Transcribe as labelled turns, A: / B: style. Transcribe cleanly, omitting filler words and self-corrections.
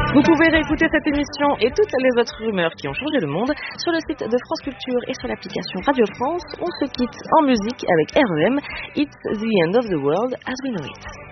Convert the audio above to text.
A: Vous pouvez réécouter cette émission et toutes les autres rumeurs qui ont changé le monde sur le site de France Culture et sur l'application Radio France. On se quitte en musique avec REM, It's the End of the World as We Know It.